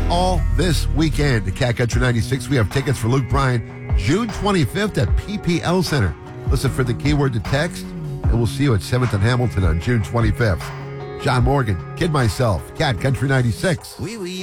all this weekend at Cat Country 96. We have tickets for Luke Bryan June 25th at PPL Center. Listen for the keyword to text, and we'll see you at 7th and Hamilton on June 25th. John Morgan, Kid Myself, Cat Country 96.